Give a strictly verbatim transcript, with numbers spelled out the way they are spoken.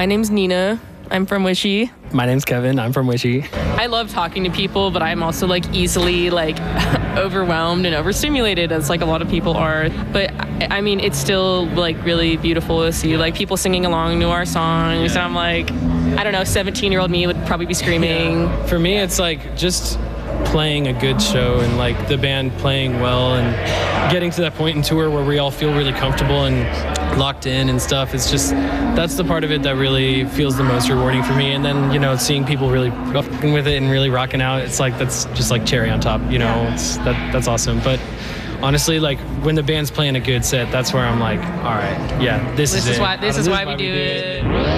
My name's Nina. I'm from Wishy. My name's Kevin. I'm from Wishy. I love talking to people, but I'm also like easily like overwhelmed and overstimulated, as like a lot of people are. But I mean, it's still like really beautiful to see like people singing along to our songs. Yeah. And I'm like, I don't know, seventeen year old me would probably be screaming. Yeah. For me, it's like just playing a good show and like the band playing well and getting to that point in tour where we all feel really comfortable and locked in and stuff. It's just, that's the part of it that really feels the most rewarding for me. And then, you know, seeing people really fucking with it and really rocking out, it's like, that's just like cherry on top, you know, it's, that, that's awesome. But honestly, like when the band's playing a good set, that's where I'm like, all right, yeah, this, This is is it. why this Uh, is why we do it.